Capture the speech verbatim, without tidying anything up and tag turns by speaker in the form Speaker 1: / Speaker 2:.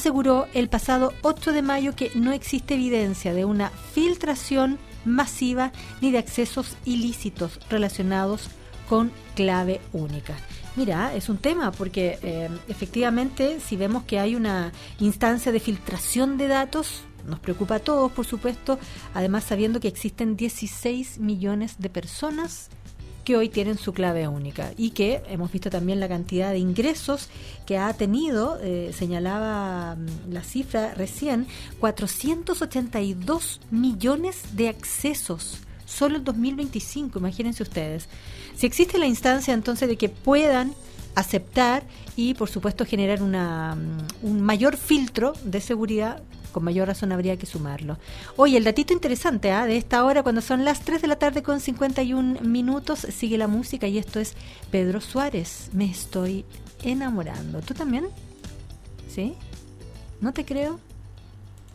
Speaker 1: aseguró el pasado ocho de mayo que no existe evidencia de una filtración masiva ni de accesos ilícitos relacionados con clave única. Mira, es un tema porque eh, efectivamente si vemos que hay una instancia de filtración de datos, nos preocupa a todos, por supuesto, además sabiendo que existen dieciséis millones de personas que hoy tienen su clave única y que hemos visto también la cantidad de ingresos que ha tenido, eh, señalaba la cifra recién, cuatrocientos ochenta y dos millones de accesos solo en dos mil veinticinco, imagínense ustedes. Si existe la instancia entonces de que puedan aceptar y por supuesto generar una, un mayor filtro de seguridad, con mayor razón habría que sumarlo. Oye, el datito interesante ¿eh? de esta hora, cuando son las tres de la tarde con cincuenta y un minutos, sigue la música y esto es Pedro Suárez, Me estoy enamorando. ¿Tú también? ¿Sí? ¿No te creo?